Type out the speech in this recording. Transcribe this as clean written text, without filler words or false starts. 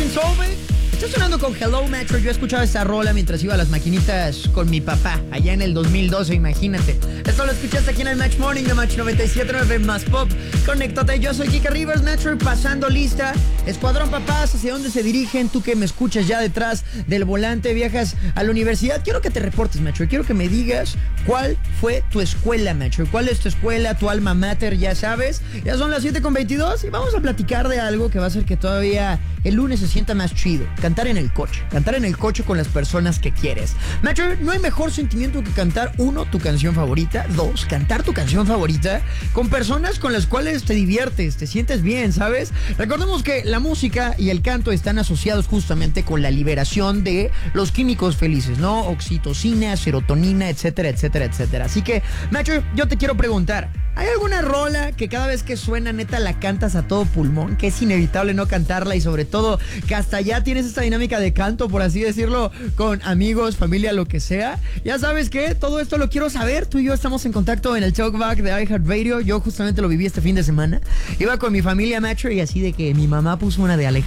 Solveig. Está sonando con Hello Metro. Yo escuchaba esa rola mientras iba a las maquinitas con mi papá, allá en el 2012, imagínate. Esto lo escuchaste aquí en el Match Morning de Match 97.9 más Pop. Conéctate, yo soy Kika Rivers, Metro, pasando lista. Escuadrón Papás, ¿hacia dónde se dirigen? Tú que me escuchas ya detrás del volante, viajas a la universidad. Quiero que te reportes, Metro. Quiero que me digas cuál fue tu escuela, Metro. ¿Cuál es tu escuela, tu alma mater? Ya sabes. Ya son las 7:22 y vamos a platicar de algo que va a hacer que todavía el lunes se sienta más chido. Cantar en el coche con las personas que quieres. Metro, no hay mejor sentimiento que cantar, uno, tu canción favorita, dos, cantar tu canción favorita con personas con las cuales te diviertes, te sientes bien, ¿sabes? Recordemos que la música y el canto están asociados justamente con la liberación de los químicos felices, ¿no? Oxitocina, serotonina, etcétera, etcétera, etcétera. Así que, Metro, yo te quiero preguntar, ¿hay alguna rola que cada vez que suena, neta, la cantas a todo pulmón? Que es inevitable no cantarla y sobre todo que hasta ya tienes esta dinámica de canto, por así decirlo, con amigos, familia, lo que sea. Ya sabes que todo esto lo quiero saber. Tú y yo estamos en contacto en el Talkback de iHeartRadio. Yo justamente lo viví este fin de semana. Iba con mi familia, Metro, y así de que mi mamá puso una de Alejandro